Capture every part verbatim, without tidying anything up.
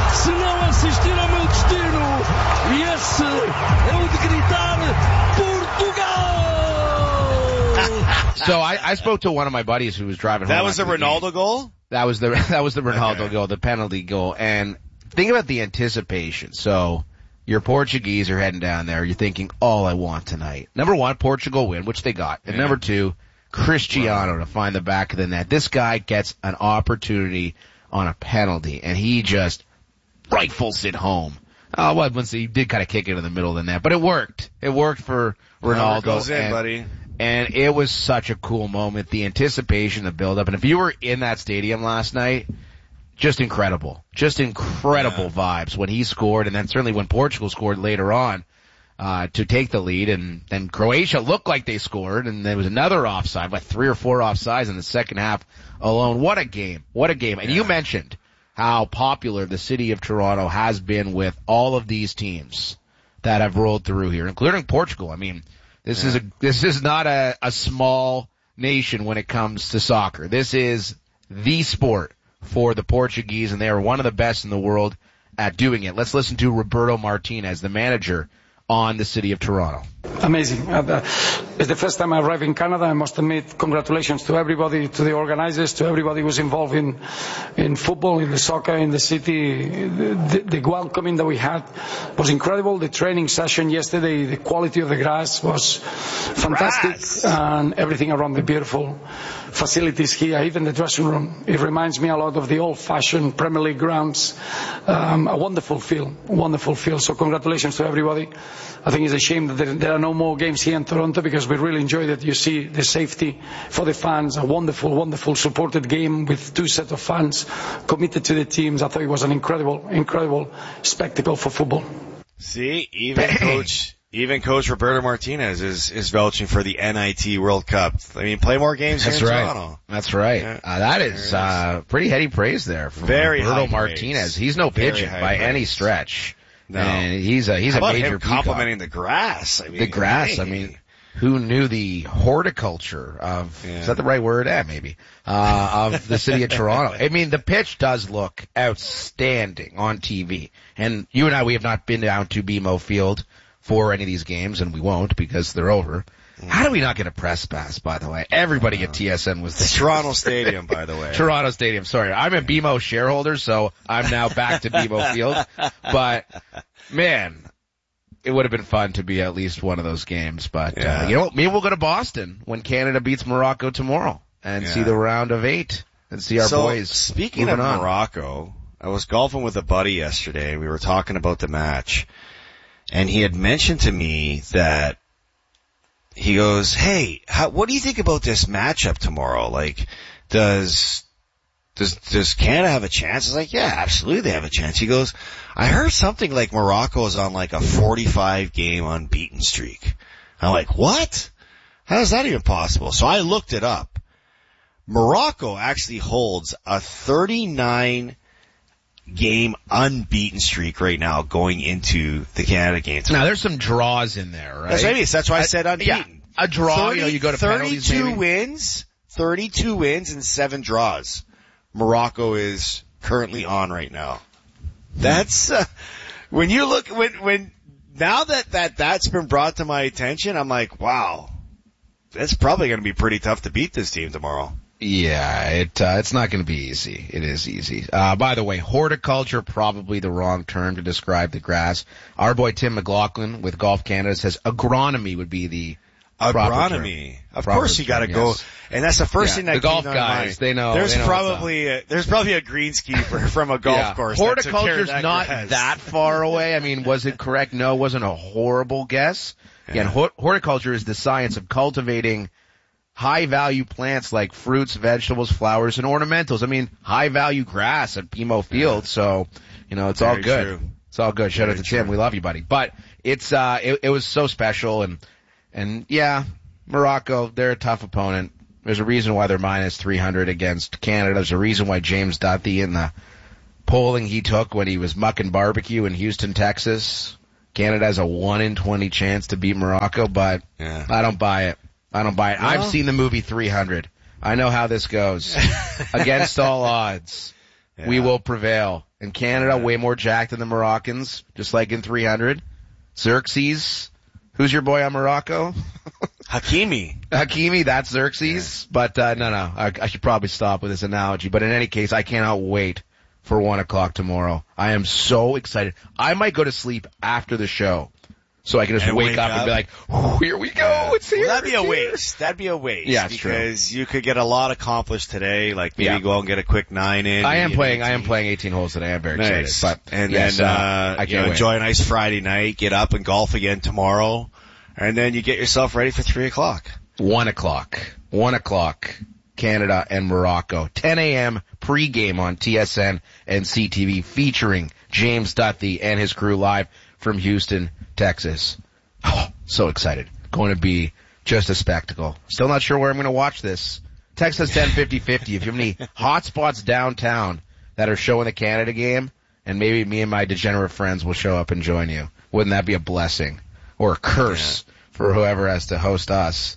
se não assistir ao meu destino. E esse é o de gritar Portugal! So I, I spoke to one of my buddies who was driving home. That was the Ronaldo goal? That was the, that was the Ronaldo Okay. goal, the penalty goal. And think about the anticipation. So your Portuguese are heading down there. You're thinking, all I want tonight. Number one, Portugal win, which they got. And Yeah. number two, Cristiano to find the back of the net. This guy gets an opportunity on a penalty, and he just rifles it home. Oh, well, once he did kind of kick it in the middle of the net, but it worked. It worked for Ronaldo. Goes in, and, buddy. and it was such a cool moment. The anticipation, the build-up, and if you were in that stadium last night, just incredible. Just incredible Yeah. vibes when he scored, and then certainly when Portugal scored later on. Uh, to take the lead, and then Croatia looked like they scored, and there was another offside, like three or four offsides in the second half alone. What a game. What a game. And Yeah. you mentioned how popular the city of Toronto has been with all of these teams that have rolled through here, including Portugal. I mean, this Yeah. is a, this is not a, a small nation when it comes to soccer. This is the sport for the Portuguese, and they are one of the best in the world at doing it. Let's listen to Roberto Martinez, the manager on the city of Toronto. Amazing. Uh, the, it's the first time I arrived in Canada. I must admit, congratulations to everybody, to the organizers, to everybody who's involved in in football, in the soccer, in the city. The, the, the welcoming that we had was incredible. The training session yesterday, the quality of the grass was fantastic, Grass. and everything around the beautiful facilities here, even the dressing room. It reminds me a lot of the old-fashioned Premier League grounds. Um, a wonderful feel, wonderful feel. So congratulations to everybody. I think it's a shame that there, there are no more games here in Toronto, because we really enjoyed it. You see the safety for the fans, a wonderful, wonderful supported game with two sets of fans committed to the teams. I thought it was an incredible, incredible spectacle for football. See, even coach, even coach Roberto Martinez is, is vouching for the N I T World Cup. I mean, play more games That's here in right. Toronto. That's right. Yeah. Uh, that There is, it is. uh, pretty heady praise there from Very Roberto high Martinez. praise. He's no Very pigeon high by praise. any stretch. No. And he's a, he's How a about major him peacock. complimenting the grass? I mean, The grass, hey. I mean, who knew the horticulture of, Yeah. is that the right word? Eh, maybe, uh, of the city of Toronto. I mean, the pitch does look outstanding on T V. And you and I, we have not been down to B M O Field for any of these games, and we won't because they're over. How do we not get a press pass, by the way? Everybody at T S N was there. Toronto Stadium, by the way. Toronto Stadium, sorry. I'm a B M O shareholder, so I'm now back to B M O Field. But, man, it would have been fun to be at least one of those games. But, Yeah. uh, you know what? Maybe we'll go to Boston when Canada beats Morocco tomorrow and Yeah. see the round of eight and see our so, boys speaking of moving on. Morocco, I was golfing with a buddy yesterday. We were talking about the match, and he had mentioned to me that he goes, "Hey, how, what do you think about this matchup tomorrow? Like, does does does Canada have a chance?" I was like, "Yeah, absolutely, they have a chance." He goes, "I heard something like Morocco is on like a forty-five game unbeaten streak." I'm like, "What? How is that even possible?" So I looked it up. Morocco actually holds a thirty-nine game unbeaten streak right now going into the Canada game. Now, there's some draws in there, right? That's what I mean. That's why I said Uh, unbeaten. yeah, a draw, thirty, you know, you go to penalties thirty-two maybe. wins, thirty-two wins and seven draws. Morocco is currently on right now. That's, uh, when you look, when, when, now that, that that's been brought to my attention, I'm like, wow, that's probably going to be pretty tough to beat this team tomorrow. Yeah, it uh, it's not going to be easy. It is easy. Uh, by the way, horticulture, probably the wrong term to describe the grass. Our boy Tim McLaughlin with Golf Canada says agronomy would be the proper term. Agronomy. Of Proper course you gotta term, go, yes. and that's the first Yeah, thing that the came golf to my guys, mind. they know- There's they know what's probably a, there's probably a greenskeeper from a golf Yeah. course. that took care of Horticulture's that not grass. that far away. I mean, was it correct? No, it wasn't a horrible guess. Again, hor- horticulture is the science of cultivating high-value plants like fruits, vegetables, flowers, and ornamentals. I mean, high-value grass at B M O Field, so, you know, it's all Very good. true. It's all good. Shout Very out to Tim. true. We love you, buddy. But it's, uh, it, it was so special, and, and yeah, Morocco, they're a tough opponent. There's a reason why they're minus three hundred against Canada. There's a reason why James Duthie in the polling he took when he was mucking barbecue in Houston, Texas, Canada has a one in twenty chance to beat Morocco, but Yeah. I don't buy it. I don't buy it. No? I've seen the movie three hundred. I know how this goes. Against all odds, we Yeah. will prevail. And Canada, way more jacked than the Moroccans, just like in three hundred. Xerxes. Who's your boy on Morocco? Hakimi. Hakimi, that's Xerxes. Yeah. But, uh, no, no, I, I should probably stop with this analogy. But in any case, I cannot wait for one o'clock tomorrow. I am so excited. I might go to sleep after the show. So I can just wake, wake up, up and be like, oh, here we go, yeah. It's here. Well, that'd be a here. waste. That'd be a waste. Yeah, it's because true. you could get a lot accomplished today, like maybe yeah. go out and get a quick nine in. I am playing, I am playing eighteen holes today. I'm very nice. excited. But, and yes, then, uh, uh, I you know, can't enjoy wait. a nice Friday night, get up and golf again tomorrow, and then you get yourself ready for three o'clock. One o'clock. One o'clock. Canada and Morocco. ten a.m. pregame on T S N and C T V featuring James Duthie and his crew live from Houston, Texas. Oh, so excited. Going to be just a spectacle. Still not sure where I'm going to watch this. Text us ten fifty fifty if you have any hot spots downtown that are showing the Canada game, and maybe me and my degenerate friends will show up and join you. Wouldn't that be a blessing? Or a curse yeah. for whoever has to host us.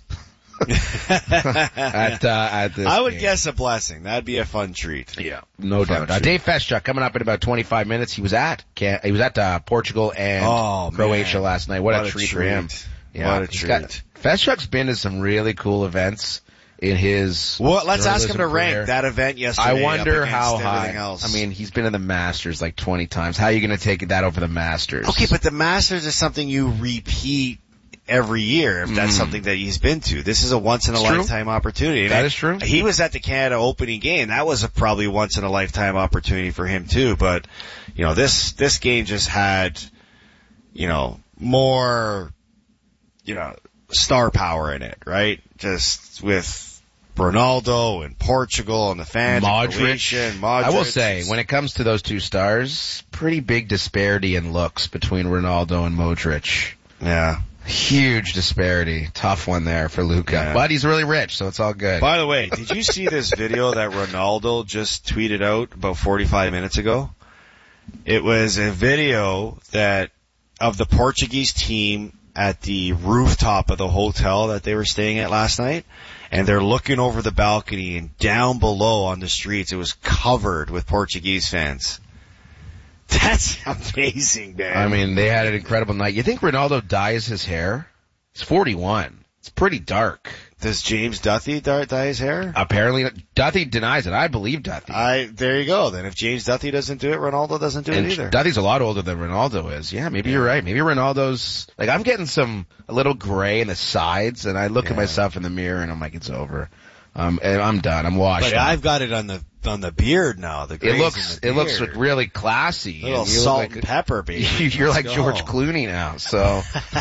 at, uh, at this I would game. guess a blessing. That'd be a fun treat. Yeah, no doubt. Uh, Dave Feschuk coming up in about twenty-five minutes. He was at Can- he was at uh, Portugal and oh, Croatia man. last night. What, what a, a treat, treat for him! Yeah, what a treat. Got, Feschuk's been to some really cool events in his. Well, let's ask him to career. rank that event yesterday. I wonder up how high. Else. I mean, he's been to the Masters like twenty times. How are you going to take that over the Masters? Okay, but the Masters is something you repeat every year if that's mm. something that he's been to. This is a once in a lifetime opportunity. That and is true. He was at the Canada opening game. That was a probably once in a lifetime opportunity for him too. But, you know, this, this game just had, you know, more, you know, star power in it, right? Just with Ronaldo and Portugal and the fans Modric. And Croatia and Modric. I will say, when it comes to those two stars, pretty big disparity in looks between Ronaldo and Modric. Yeah. Huge disparity. Tough one there for Luka. Yeah. But he's really rich, so it's all good. By the way, did you see this video that Ronaldo just tweeted out about forty-five minutes ago? It was a video that of the Portuguese team at the rooftop of the hotel that they were staying at last night, and they're looking over the balcony, and down below on the streets it was covered with Portuguese fans. That's amazing, man. I mean, they had an incredible night. You think Ronaldo dyes his hair? He's forty-one. It's pretty dark. Does James Duthie dye his hair? Apparently, Duthie denies it. I believe Duthie. I, there you go. Then if James Duthie doesn't do it, Ronaldo doesn't do and it either. Duthie's a lot older than Ronaldo is. Yeah, maybe yeah. you're right. Maybe Ronaldo's, like, I'm getting some, a little gray in the sides, and I look yeah. at myself in the mirror and I'm like, it's over. Um, and I'm done. I'm washed. But I've got it on the on the beard now. The it looks it looks really classy. A little salt like, and pepper, baby. You're Let's like go. George Clooney now. So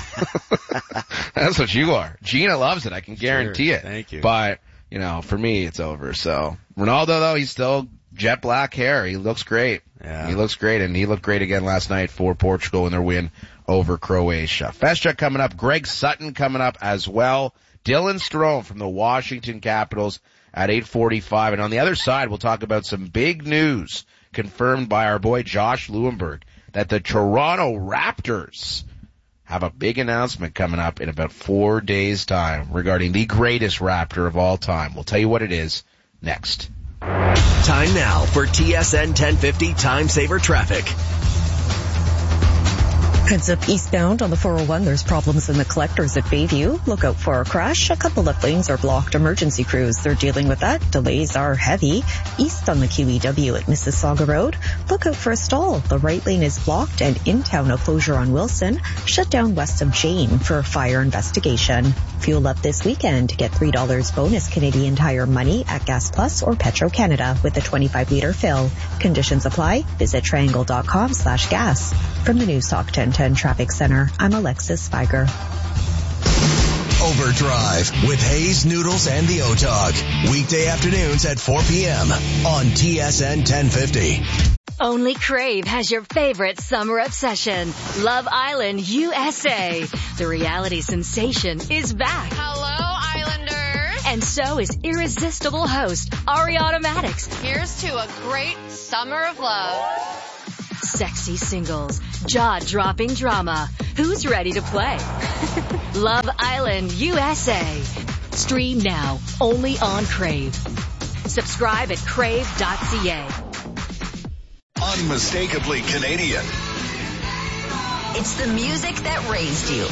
that's what you are. Gina loves it. I can guarantee sure. it. Thank you. But you know, for me, it's over. So Ronaldo, though, he's still jet black hair. He looks great. Yeah. He looks great, and he looked great again last night for Portugal in their win over Croatia. Feschuk coming up. Greg Sutton coming up as well. Dylan Strome from the Washington Capitals at eight forty-five. And on the other side, we'll talk about some big news confirmed by our boy Josh Lewenberg that the Toronto Raptors have a big announcement coming up in about four days' time regarding the greatest Raptor of all time. We'll tell you what it is next. Time now for T S N ten fifty Time Saver Traffic. Heads up eastbound on the four oh one. There's problems in the collectors at Bayview. Look out for a crash. A couple of lanes are blocked. Emergency crews, they're dealing with that. Delays are heavy. East on the Q E W at Mississauga Road. Look out for a stall. The right lane is blocked, and in town a closure on Wilson. Shut down west of Jane for a fire investigation. Fuel up this weekend. Get three dollars bonus Canadian Tire money at Gas Plus or Petro-Canada with a twenty-five liter fill. Conditions apply. Visit triangle.com slash gas. From the News Talk ten ten Traffic Center, I'm Alexis Spiger. Overdrive with Hayes, Noodles, and the O-Dog. Weekday afternoons at four p.m. on T S N ten fifty. Only Crave has your favorite summer obsession, Love Island U S A. The reality sensation is back. Hello, Islanders. And so is irresistible host Ariana Maddox. Here's to a great summer of love. Sexy singles, jaw-dropping drama. Who's ready to play? Love Island U S A. Stream now, only on Crave. Subscribe at crave dot c a. On unmistakably Canadian. It's the music that raised you.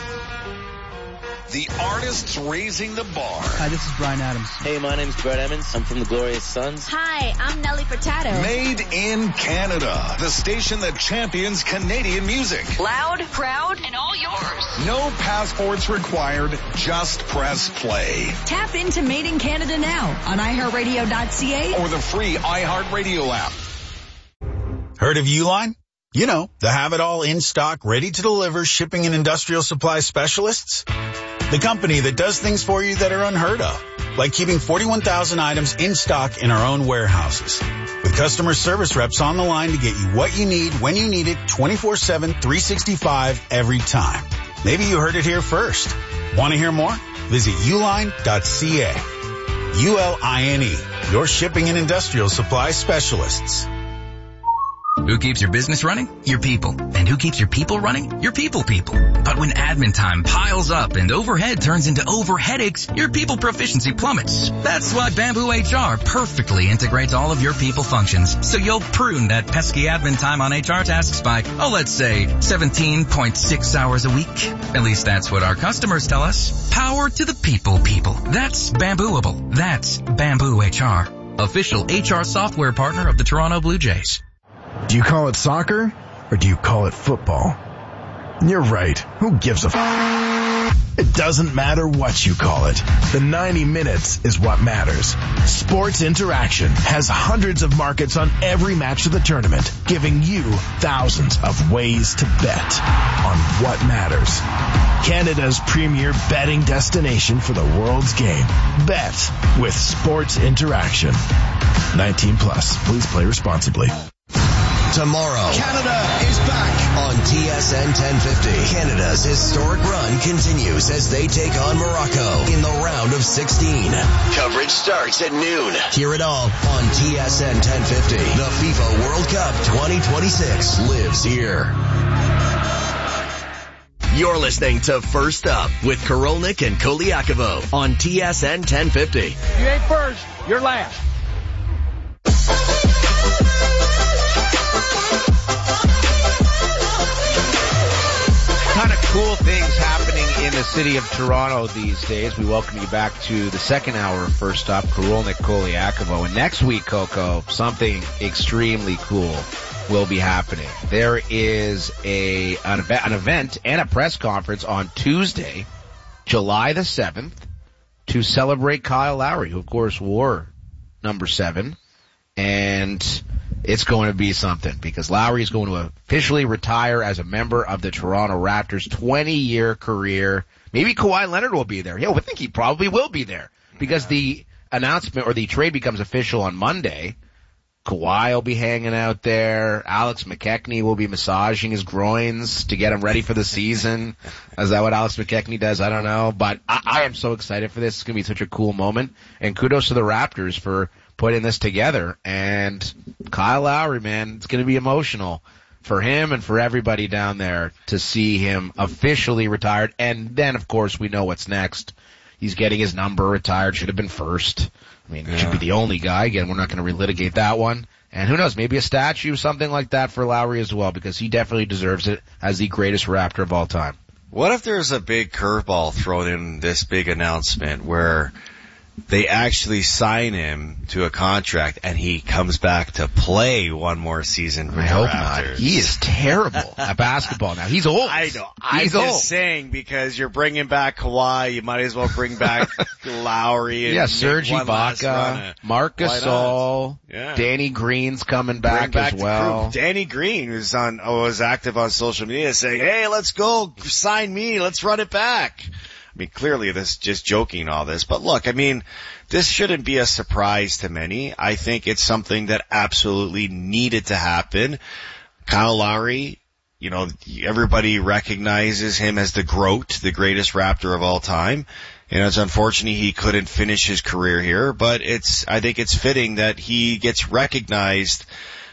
The artists raising the bar. Hi, this is Bryan Adams. Hey, my name's Brett Emmons. I'm from the Glorious Sons. Hi, I'm Nelly Furtado. Made in Canada. The station that champions Canadian music. Loud, proud, and all yours. No passports required. Just press play. Tap into Made in Canada now on i heart radio dot c a or the free iHeartRadio app. Heard of Uline? You know, the have-it-all in-stock, ready-to-deliver shipping and industrial supply specialists. The company that does things for you that are unheard of, like keeping forty-one thousand items in stock in our own warehouses. With customer service reps on the line to get you what you need, when you need it, twenty-four seven, three sixty-five, every time. Maybe you heard it here first. Want to hear more? Visit uline dot c a. U L I N E, your shipping and industrial supply specialists. Who keeps your business running? Your people. And who keeps your people running? Your people people. But when admin time piles up and overhead turns into over headaches, your people proficiency plummets. That's why Bamboo H R perfectly integrates all of your people functions. So you'll prune that pesky admin time on H R tasks by, oh, let's say seventeen point six hours a week. At least that's what our customers tell us. Power to the people people. That's Bambooable. That's Bamboo H R. Official H R software partner of the Toronto Blue Jays. Do you call it soccer, or do you call it football? You're right. Who gives a f***? It doesn't matter what you call it. The ninety minutes is what matters. Sports Interaction has hundreds of markets on every match of the tournament, giving you thousands of ways to bet on what matters. Canada's premier betting destination for the world's game. Bet with Sports Interaction. nineteen plus. Please play responsibly. Tomorrow, Canada is back on T S N ten fifty. Canada's historic run continues as they take on Morocco in the round of sixteen. Coverage starts at noon. Hear it all on T S N ten fifty. The FIFA World Cup twenty twenty-six lives here. You're listening to First Up with Korolnik and Koliakovo on T S N ten fifty. You ain't first, you're last. Kind of cool things happening in the city of Toronto these days. We welcome you back to the second hour of First Up, Korolnik, Koliakovo. And next week, Coco, something extremely cool will be happening. There is a an event, an event and a press conference on Tuesday, July the seventh, to celebrate Kyle Lowry, who of course wore number seven. And it's going to be something because Lowry is going to officially retire as a member of the Toronto Raptors. twenty-year career. Maybe Kawhi Leonard will be there. Yeah, I think he probably will be there because yeah. the announcement or the trade becomes official on Monday. Kawhi will be hanging out there. Alex McKechnie will be massaging his groins to get him ready for the season. Is that what Alex McKechnie does? I don't know. But I, I am so excited for this. It's going to be such a cool moment. And kudos to the Raptors for putting this together. And Kyle Lowry, man, it's going to be emotional for him and for everybody down there to see him officially retired. And then, of course, we know what's next. He's getting his number retired. Should have been first. I mean, yeah. Should be the only guy. Again, we're not going to relitigate that one. And who knows, maybe a statue, something like that for Lowry as well, because he definitely deserves it as the greatest Raptor of all time. What if there's a big curveball thrown in this big announcement where they actually sign him to a contract and he comes back to play one more season for I the hope Raptors? Not. He is terrible at basketball now. He's old. I know. I'm He's just old. saying because you're bringing back Kawhi, you might as well bring back Lowry. And yeah, Serge Ibaka, Marc Gasol, yeah. Danny Green's coming back, back as well. Danny Green was on, was active on social media saying, "Hey, let's go, sign me, let's run it back." I mean, clearly this is just joking all this, but look, I mean, this shouldn't be a surprise to many. I think it's something that absolutely needed to happen. Kyle Lowry, you know, everybody recognizes him as the GOAT, the greatest Raptor of all time. And it's unfortunate he couldn't finish his career here, but it's, I think it's fitting that he gets recognized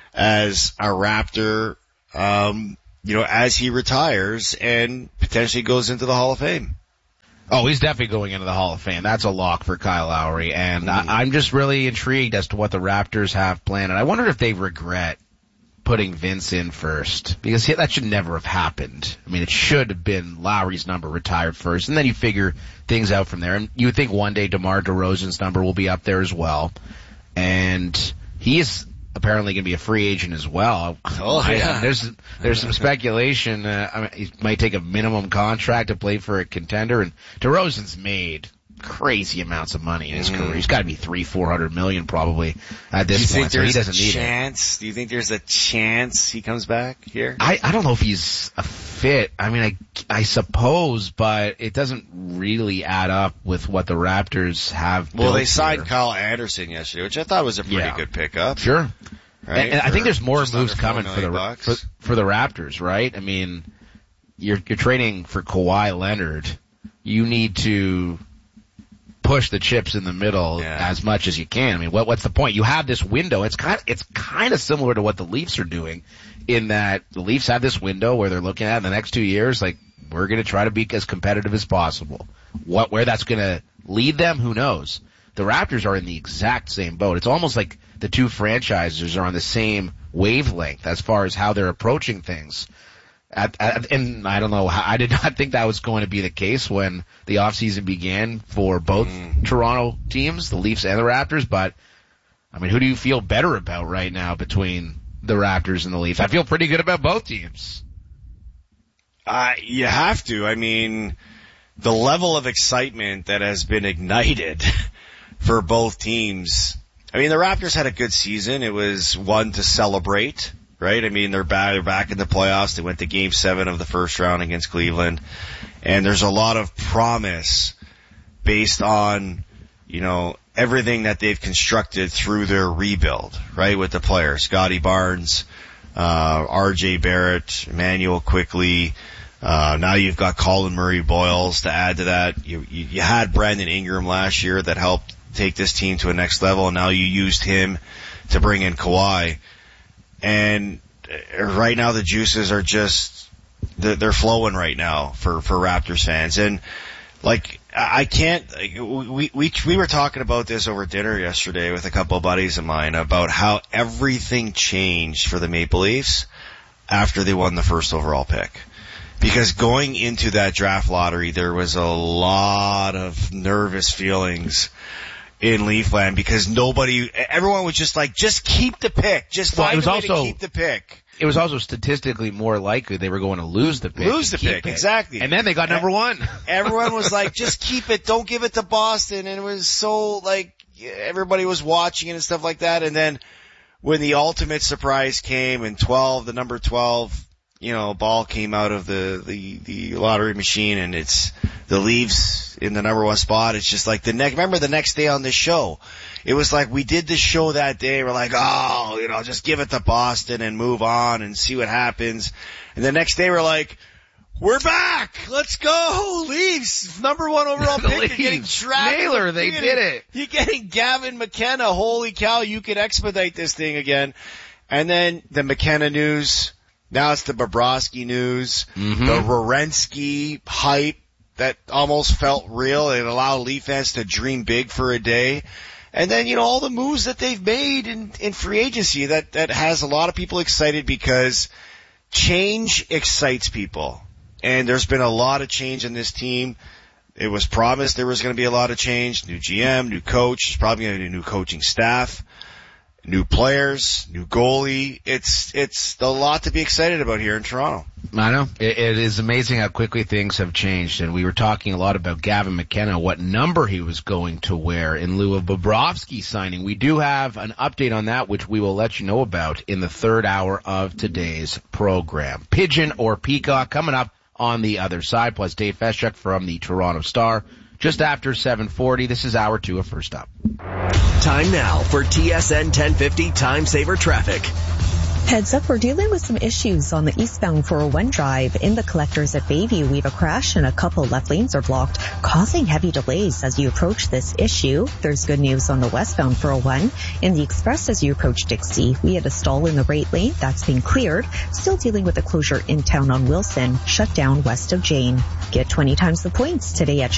as a Raptor, um, you know, as he retires and potentially goes into the Hall of Fame. Oh, he's definitely going into the Hall of Fame. That's a lock for Kyle Lowry. And mm. I, I'm just really intrigued as to what the Raptors have planned. And I wonder if they regret putting Vince in first, because that should never have happened. I mean, it should have been Lowry's number retired first, and then you figure things out from there. And you would think one day DeMar DeRozan's number will be up there as well. And he is apparently going to be a free agent as well. Oh, yeah. There's there's some speculation. Uh, I mean, he might take a minimum contract to play for a contender, and DeRozan's made crazy amounts of money in his mm. career. He's got to be three, four hundred million probably at this Do you point. Think there's so he doesn't a need chance? it. Do you think there's a chance he comes back here? I, I don't know if he's a fit. I mean, I, I suppose, but it doesn't really add up with what the Raptors have. Well, they here. signed Kyle Anderson yesterday, which I thought was a pretty yeah. good pickup. Sure. Right? And, and I think there's more moves coming for the bucks. for, for the Raptors, right? I mean, you're you're trading for Kawhi Leonard. You need to push the chips in the middle yeah. as much as you can. I mean, what what's the point? You have this window. It's kind of, it's kind of similar to what the Leafs are doing, in that the Leafs have this window where they're looking at in the next two years, like, we're going to try to be as competitive as possible. What where that's going to lead them, who knows? The Raptors are in the exact same boat. It's almost like the two franchises are on the same wavelength as far as how they're approaching things. At, at, and I don't know, I did not think that was going to be the case when the offseason began for both mm. Toronto teams, the Leafs and the Raptors, but, I mean, who do you feel better about right now between the Raptors and the Leafs? I feel pretty good about both teams. Uh, you have to. I mean, the level of excitement that has been ignited for both teams. I mean, the Raptors had a good season. It was one to celebrate. Right? I mean, they're back, they're back in the playoffs. They went to game seven of the first round against Cleveland. And there's a lot of promise based on, you know, everything that they've constructed through their rebuild, right? With the players. Scotty Barnes, uh, R J Barrett, Emmanuel Quickley. Uh, now you've got Colin Murray-Boyles to add to that. You, you, you had Brandon Ingram last year that helped take this team to a next level, and now you used him to bring in Kawhi. And right now the juices are just, they're flowing right now for, for Raptors fans. And like, I can't, we, we, we were talking about this over dinner yesterday with a couple of buddies of mine about how everything changed for the Maple Leafs after they won the first overall pick. Because going into that draft lottery, there was a lot of nervous feelings in Leafland, because nobody, everyone was just like, just keep the pick. Just find well, a way also, to keep the pick. It was also statistically more likely they were going to lose the pick. Lose the pick, it. exactly. And then they got number one. Everyone was like, just keep it, don't give it to Boston. And it was so like, everybody was watching it and stuff like that. And then when the ultimate surprise came in twelve, the number twelve, you know, ball came out of the, the, the lottery machine, and it's the Leafs in the number one spot. It's just like the next, remember the next day on this show, it was like we did the show that day. We're like, oh, you know, just give it to Boston and move on and see what happens. And the next day we're like, we're back. Let's go. Leafs, number one overall pick. You're getting Travis. Naylor, they getting, did it. You're getting Gavin McKenna. Holy cow, you could expedite this thing again. And then the McKenna news. Now it's the Bobrovsky news, mm-hmm. the Werenski hype that almost felt real. It allowed Leaf fans to dream big for a day. And then, you know, all the moves that they've made in, in free agency that, that has a lot of people excited, because change excites people. And there's been a lot of change in this team. It was promised there was going to be a lot of change. New G M, new coach, there's probably going to be a new coaching staff. New players, new goalie. It's, it's a lot to be excited about here in Toronto. I know. It, it is amazing how quickly things have changed. And we were talking a lot about Gavin McKenna, what number he was going to wear in lieu of Bobrovsky signing. We do have an update on that, which we will let you know about in the third hour of today's program. Pigeon or Peacock coming up on the other side, plus Dave Feschuk from the Toronto Star. Just after seven forty, this is hour two of First Up. Time now for T S N ten fifty Time Saver Traffic. Heads up, we're dealing with some issues on the eastbound four oh one drive. In the collectors at Bayview, we have a crash and a couple left lanes are blocked, causing heavy delays as you approach this issue. There's good news on the westbound four oh one. In the express as you approach Dixie, we had a stall in the right lane. That's been cleared. Still dealing with a closure in town on Wilson, shut down west of Jane. Get twenty times the points today at